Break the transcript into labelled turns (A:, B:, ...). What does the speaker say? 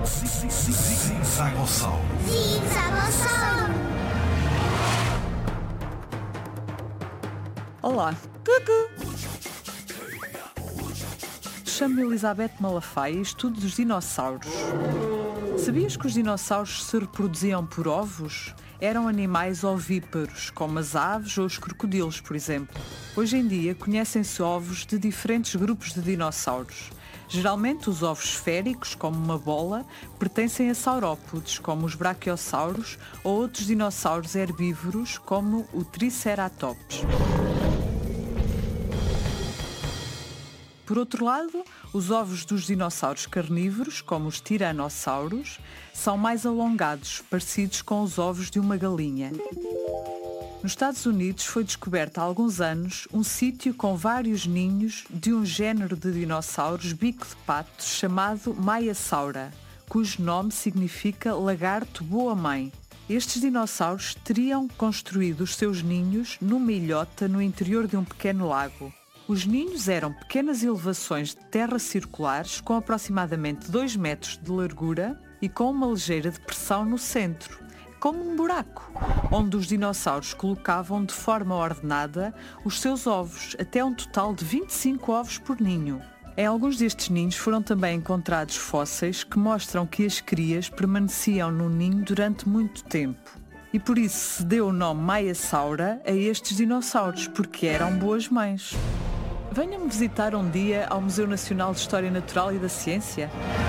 A: Zigzagossauro.
B: Olá. Cucu. Chamo-me Elizabeth Malafaia e estudo dos dinossauros. Sabias que os dinossauros se reproduziam por ovos? Eram animais ovíparos, como as aves ou os crocodilos, por exemplo. Hoje em dia conhecem-se ovos de diferentes grupos de dinossauros. Geralmente os ovos esféricos, como uma bola, pertencem a saurópodes, como os braquiossauros, ou outros dinossauros herbívoros, como o Triceratops. Por outro lado, os ovos dos dinossauros carnívoros, como os tiranossauros, são mais alongados, parecidos com os ovos de uma galinha. Nos Estados Unidos foi descoberto há alguns anos um sítio com vários ninhos de um género de dinossauros bico de pato chamado Maiasaura, cujo nome significa lagarto boa-mãe. Estes dinossauros teriam construído os seus ninhos numa ilhota no interior de um pequeno lago. Os ninhos eram pequenas elevações de terra circulares com aproximadamente 2 metros de largura e com uma ligeira depressão no centro, como um buraco, onde os dinossauros colocavam de forma ordenada os seus ovos, até um total de 25 ovos por ninho. Em alguns destes ninhos foram também encontrados fósseis que mostram que as crias permaneciam no ninho durante muito tempo. E por isso se deu o nome Maiasaura a estes dinossauros, porque eram boas mães. Venha-me visitar um dia ao Museu Nacional de História Natural e da Ciência.